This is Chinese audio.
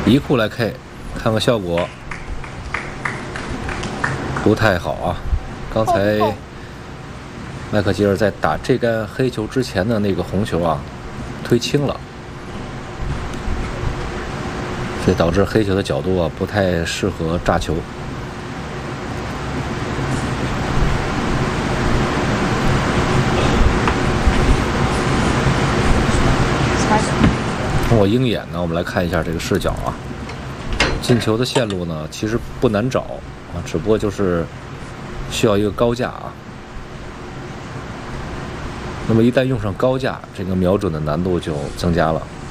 一库来 K， 看看效果，不太好啊。刚才麦克吉尔在打这杆黑球之前的那个红球啊，推轻了，所以导致黑球的角度啊不太适合炸球。通过鹰眼呢，我们来看一下这个视角啊。进球的线路呢，其实不难找啊，只不过就是需要一个高架啊。那么一旦用上高架，这个瞄准的难度就增加了。